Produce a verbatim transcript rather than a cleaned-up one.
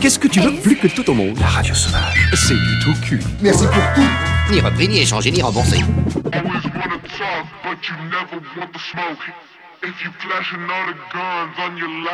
Qu'est-ce que tu veux plus que tout au monde? La radio sauvage. C'est du tout cul. Merci pour tout. Ni repris, ni échangé, ni remboursé. Always wanna talk, but you never want the smoke. If you flashing all the guns on your life.